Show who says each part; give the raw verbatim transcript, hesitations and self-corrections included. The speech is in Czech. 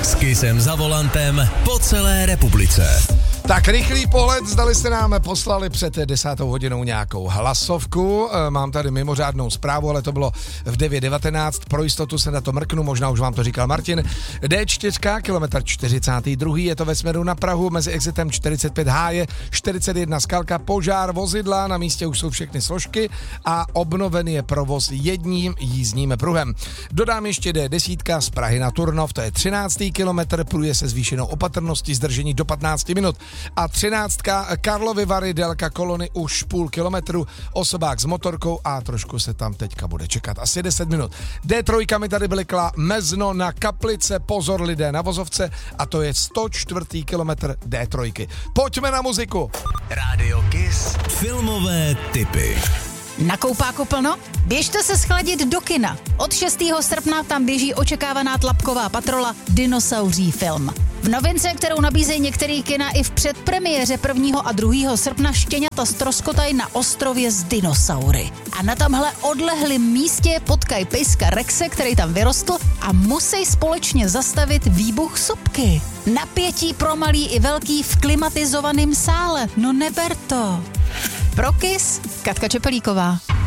Speaker 1: S Kissem za volantem po celé republice.
Speaker 2: Tak rychlý pohled, zdali jste nám poslali před desátou hodinou nějakou hlasovku. Mám tady mimořádnou zprávu, ale to bylo v devět devatenáct. Pro jistotu se na to mrknu, možná už vám to říkal Martin. D čtyři, kilometr čtyřicátý druhý, je to ve směru na Prahu, mezi exitem čtyřicet pět Háje, čtyřicet jedna Skalka, požár vozidla, na místě už jsou všechny složky a obnovený je provoz jedním jízdním pruhem. Dodám ještě D deset z Prahy na Turnov, to je třináctý kilometr, průje se zvýšenou opatrností, zdržení do patnáct minut. A třináctka Karlovy Vary, délka kolony už půl kilometru, osobák s motorkou a trošku se tam teďka bude čekat, asi deset minut. D tři mi tady blikla Mezno na Kaplice, pozor lidé na vozovce, a to je sto čtvrtý kilometr D tři. Pojďme na muziku.
Speaker 1: Rádio Kiss. Filmové tipy.
Speaker 3: Na koupáku plno? Běžte se schladit do kina. Od šestého srpna tam běží očekávaná tlapková patrola Dinosauří film. V novince, kterou nabízejí některý kina i v předpremiéře prvního a druhého srpna, štěňata ztroskotají na ostrově s dinosaury. A na tamhle odlehlém místě potkají pejska Rexe, který tam vyrostl, a musí společně zastavit výbuch sopky. Napětí pro malý i velký v klimatizovaném sále. No neber to. Pro Kiss, Katka Čepelíková.